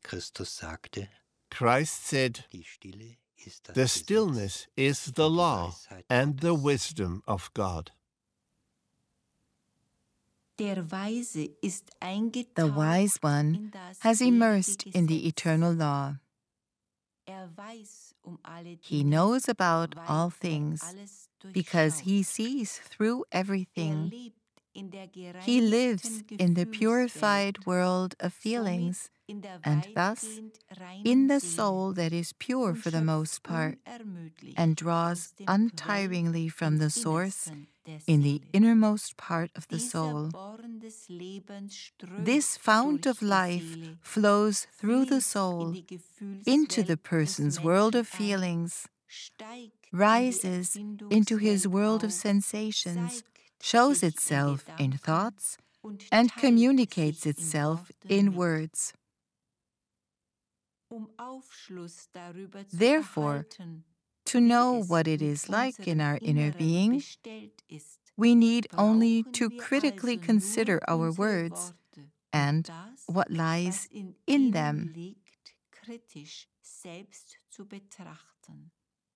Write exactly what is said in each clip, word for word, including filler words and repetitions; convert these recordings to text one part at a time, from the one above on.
Christus sagte, Christ said, die Stille ist das "The Gesetz stillness is the und die law Weisheit and the Gottes." wisdom of God." Der Weise ist eingetaucht The wise one in das has ewige immersed in the Gesetz. eternal law. Er weiß um alle He Dinge, knows about weil all er things alles because he durchschaut. sees through Er everything. lebt in der He lives gereinigten in the Gefühlswelt, purified world of feelings, somit in der and thus weitgehend reinen in the Seele soul that is pure und for the schöpft most part, unermüdlich and draws aus dem untiringly Quell from im the source Innersten der in the Seele. innermost part of the Dieser soul. Born des Lebens strömt This fount durch of die life Seele, flows through the fließt in soul die into the Gefühlswelt des person's world of Menschen ein, feelings, steigt in die rises into his Empfindungswelt world of auf, sensations, zeigt shows sich in itself in Gedanken thoughts, und and teilt communicates sich in itself Worten in mit. words. Um Aufschluss darüber zu Therefore, erhalten, to wie know es what it mit is like in unserem our inner Inneren being, bestellt ist, we need only brauchen to wir critically also consider nur our unsere words Worte and und das, what was lies in in ihnen them. liegt, kritisch selbst zu betrachten.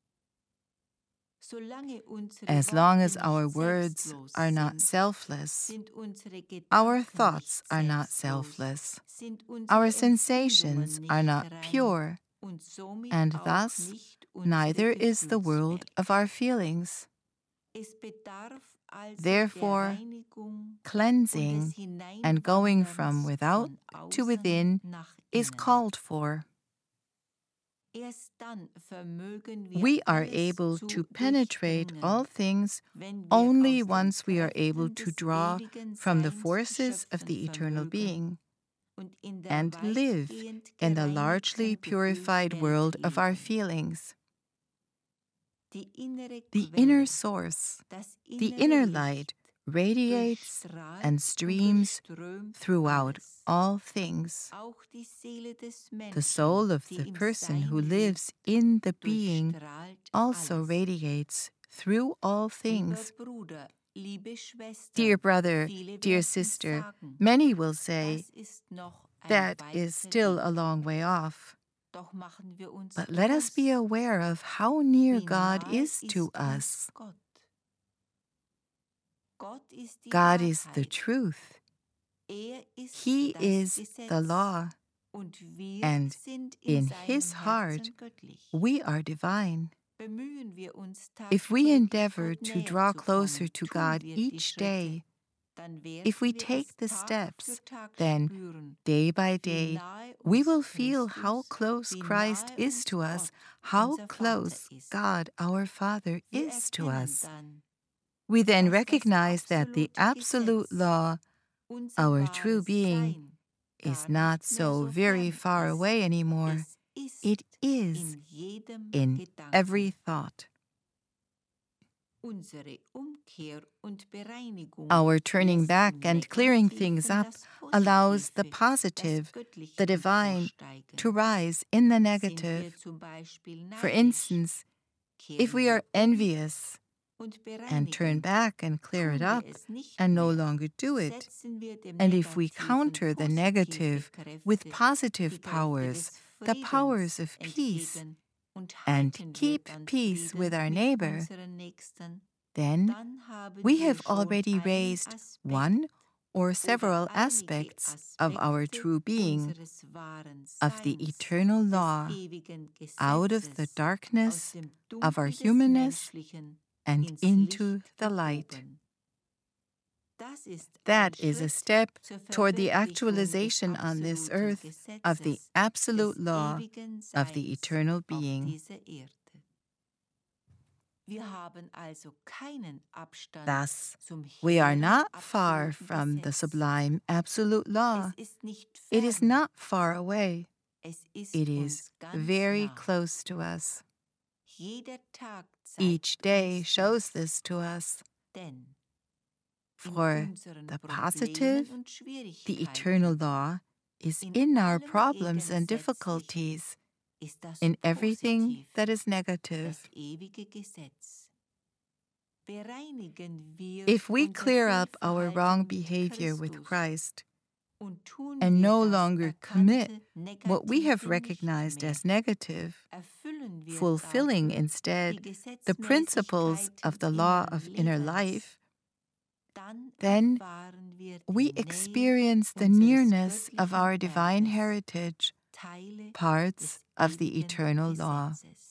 Solange unsere As long Worte as our nicht words selbstlos are not sind, selfless, sind unsere our Gedanken thoughts nicht are not selbstlos, selfless, sind unsere our Empfindungen sensations are nicht not rein pure, und somit and auch thus nicht unsere neither is the world Gefühlswelt. of our feelings. Es bedarf also Therefore, der Reinigung und des cleansing and going from Hineinwanderns without von to außen within nach is innen. called for. Erst dann vermögen wir We are alles able zu to penetrate durchdringen, all things wenn wir only aus den once we are able Kräften to des draw ewigen from the Seins forces of schöpfen the eternal vermögen being und in der and live weitgehend in the largely gereinigten purified Gefühlswelt world of our leben. feelings. Die innere The Quelle, inner source, das the innere inner Licht, light, radiates durchstrahlt and und streams durchströmt throughout alles. all things. Auch die Seele des Menschen, The soul of die the im person who Sein lives lebt, in the being durchstrahlt also alles. radiates through all Lieber things. Bruder, liebe Schwester, Dear brother, viele dear werden sister, sagen, many will say, das ist noch ein that weiter is still a Weg. long way off. Doch machen wir uns But let us be bewusst, aware of how near wie God nahe is ist to uns us. Gott. Gott ist die God is the Wahrheit. truth. Er ist He das is Gesetz. the law, Und wir and sind in, in seinem His heart Herzen göttlich. we are divine. Bemühen wir uns If we tagtäglich, endeavor Gott to näher draw zu closer kommen, to tun God wir die each Schritte, day, dann werden if we wir take es the Tag steps, für Tag then spüren, day by wie day nahe we uns will feel Christus, how close wie Christ nahe is uns to us, Gott, how unser Vater close ist. God, our Father, Wir is to erkennen us. dann, We then dass das recognize that the absolute absolute Gesetz, law, unser our wahres true being, Sein, is gar not nicht mehr so so very fern far ist. away anymore. Es ist It is in jedem in Gedanken. every thought. Unsere Umkehr und Bereinigung Our turning lässt back im and clearing Negativen things up das allows the Positive, positive, das Göttliche the divine, emporsteigen. to rise in the Sind wir negative. zum Beispiel For neidisch, instance, if kehren we wir are um envious und and turn bereinigen. back and clear Tun it wir up es nicht and no mehr, longer do it, setzen wir dem and if we Negativen counter the positive negative with Kräfte, positive die Kräfte powers, des the Friedens powers of peace, entgegen und and halten wir keep dann peace with Frieden our mit neighbor, unseren Nächsten, then dann haben we wir have schon already einen raised Aspekt one or oder several einige aspects of our Aspekte true being, unseres wahren of the Seins, eternal des law, ewigen out of the Gesetzes, aus darkness dem of our Dunkel des humanness Menschlichen and ins into Licht the light. gehoben. Das ist ein That is a Schritt step zur toward the Verwirklichung des actualization on this absoluten earth of the Gesetzes, absolute des law ewigen of the Seins eternal auf being. dieser Erde. Wir haben also keinen Abstand Thus, zum we are hehren not far absoluten from the Gesetz. sublime absolute law. Es ist nicht It is fern, not far away. es ist It uns is ganz very nah. close to us. Jeder Tag Each zeigt day uns shows dies, this to us. denn in For unseren the Problemen positive, und the Schwierigkeiten, eternal law is in in our allem problems and Gegensätzlichen difficulties, ist das in everything Positiv, that is negative. das ewige Gesetz. Bereinigen wir If we unser clear up our Fehlverhalten wrong mit behavior with Christus, Christ, Und tun and wir no das longer commit erkannte what we have Negative recognized nicht as mehr, negative, erfüllen wir fulfilling dafür instead die the principles of the Gesetzmäßigkeiten law inneren of inner Lebens, life, dann then erfahren wir die we Nähe experience the unseres nearness of göttlichen our divine Erbes, heritage, Teile parts des of the ewigen eternal law. Gesetzes.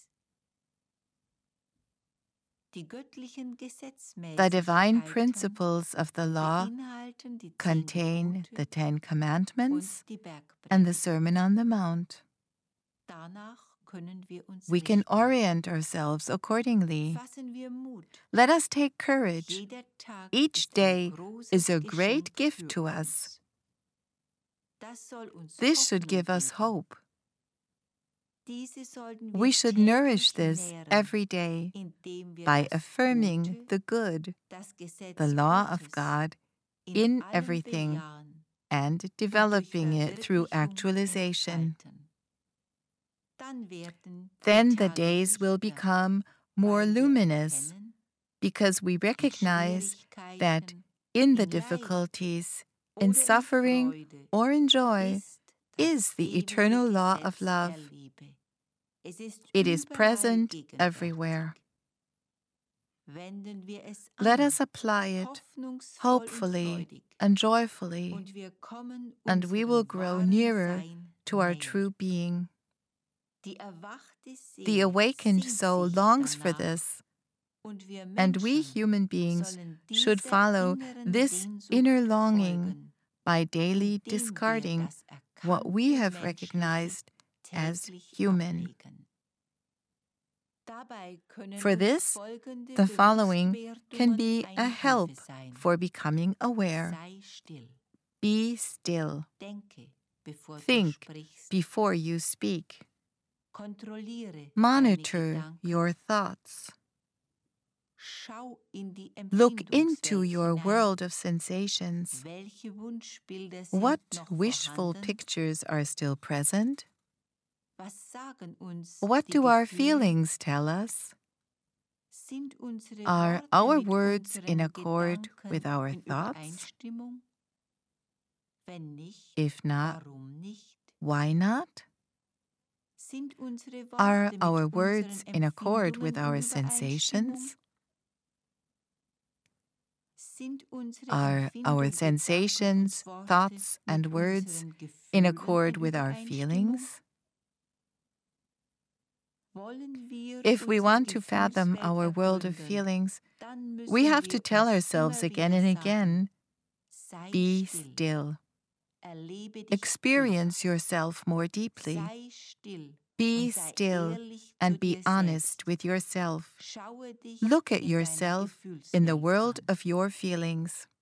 Die göttlichen The divine Gesetzmäßigkeiten principles of the law beinhalten die zehn contain Gebote the Ten Commandments und die and the Bergpredigt. Sermon on the Mount. Danach können wir uns We can richten. orient ourselves accordingly. Fassen wir Mut. Let us take courage. Jeder Tag Each ist ein day großes is a great Geschenk gift für to us. uns. Das soll uns This should Hoffnung give us geben. hope. Diese sollten wir We should täglich nourish this nähren, every day indem wir by das affirming Gute, the good, das Gesetz the law of Gottes God, in in allem everything bejahen and und durch developing it through Verwirklichung actualization. entfalten. Dann werden die Then the Tage days will lichter, become more weil wir luminous erkennen, because we in recognize that Schwierigkeiten, in the in Leid difficulties, oder in in suffering, Freude or in joy ist das is the ewige eternal law of Gesetz der love. Liebe. Es ist It is überall present gegenwärtig. everywhere. Wenden wir es Let an, us apply it hoffnungsvoll und hopefully freudig, and joyfully, und wir kommen and we will unserem grow wahren nearer Sein to our näher. true being. Die erwachte Seele The awakened sehnt soul sich longs for danach, this, und wir and we Menschen human beings sollen should dieser follow inneren this Sehnsucht inner longing folgen, by daily indem wir discarding das what we erkannte have Menschliche recognized as täglich human. ablegen. Dabei können For uns this, folgende the following can Bewusstwerdungen be eine a help Hilfe sein. for becoming aware. Sei still. Be still. Denke, bevor Think du sprichst. before you speak. Kontrolliere Monitor deine Gedanken. your thoughts. Schau in die Look into Empfindungswelt your hinein. world of sensations. Welche Wunschbilder sind What noch wishful vorhanden? pictures are still present? Was sagen uns What die do our Gefühle? feelings tell us? Sind unsere Are Worte our mit words unseren in accord Gedanken with our in thoughts? Übereinstimmung? Wenn nicht, If not, warum nicht? why not? Sind unsere Worte Are mit our unseren words in accord Empfindungen with in our Übereinstimmung? sensations? Sind unsere Are Empfindungen, our Gedanken sensations, und Worte thoughts, mit and words unseren in Gefühlen accord in with our Übereinstimmung? feelings? Wollen wir If we unsere want to fathom Gefühlswelt our world of ergründen, feelings, dann müssen we have wir to tell uns ourselves immer again wieder and sagen, again, sei be still, still. erlebe dich Experience tiefer, yourself more deeply. sei still Be und sei still ehrlich and zu be dir honest selbst. with yourself. Schaue dich Look at in deiner yourself in the Gefühlswelt world an. of your feelings.